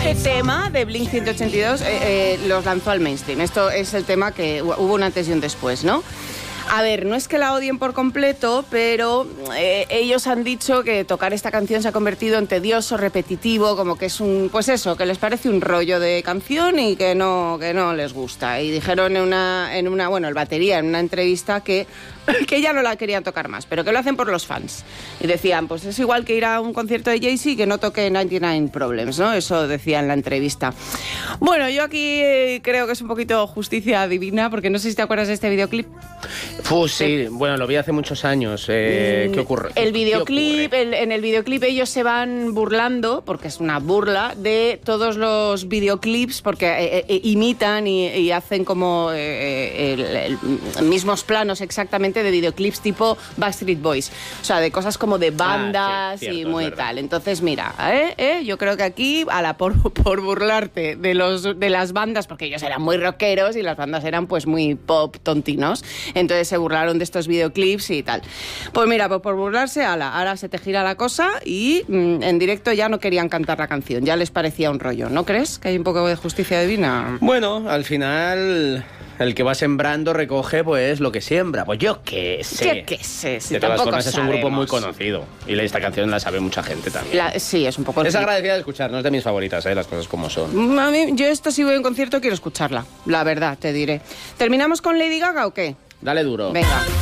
este tema de Blink 182 los lanzó al mainstream. Esto es el tema que hubo un antes y un después, ¿no? A ver, no es que la odien por completo, pero ellos han dicho que tocar esta canción se ha convertido en tedioso, repetitivo, como que es un, pues eso, que les parece un rollo de canción y que no les gusta. Y dijeron el batería en una entrevista que ya no la querían tocar más, pero que lo hacen por los fans. Y decían, pues es igual que ir a un concierto de Jay-Z que no toque 99 Problems, ¿no? Eso decía en la entrevista. Bueno, yo aquí creo que es un poquito justicia divina, porque no sé si te acuerdas de este videoclip. Sí, bueno, lo vi hace muchos años. ¿Qué ocurre? El videoclip, en el videoclip ellos se van burlando, porque es una burla, de todos los videoclips, porque imitan y hacen como mismos planos exactamente de videoclips tipo Backstreet Boys. O sea, de cosas como de bandas, sí, cierto, y muy tal. Entonces, mira, yo creo que aquí, por burlarte de las bandas, porque ellos eran muy rockeros y las bandas eran pues muy pop tontinos, entonces se burlaron de estos videoclips y tal. Pues mira, pues por burlarse, ahora se te gira la cosa y en directo ya no querían cantar la canción, ya les parecía un rollo. ¿No crees que hay un poco de justicia divina? Bueno, al final el que va sembrando recoge pues lo que siembra. Pues yo qué sé. Si de todas formas sabemos. Es un grupo muy conocido y esta canción la sabe mucha gente también. Sí, es un poco... Es agradecida de escuchar, no es de mis favoritas, las cosas como son. A mí, yo si voy a un concierto quiero escucharla, la verdad, te diré. ¿Terminamos con Lady Gaga o qué? Dale duro. Venga.